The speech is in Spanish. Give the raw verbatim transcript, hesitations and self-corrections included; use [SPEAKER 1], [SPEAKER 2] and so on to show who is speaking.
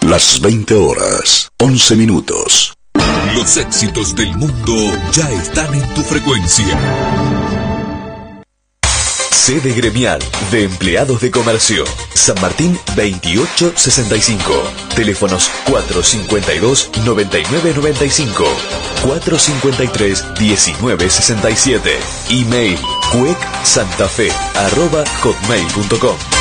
[SPEAKER 1] Las veinte horas, once minutos.
[SPEAKER 2] Los éxitos del mundo ya están en tu frecuencia. Sede gremial de empleados de comercio. San Martín veintiocho sesenta y cinco. Teléfonos cuatro cincuenta y dos, noventa y nueve noventa y cinco. cuatro cincuenta y tres, diecinueve sesenta y siete. Email cuec santafe arroba hotmail punto com.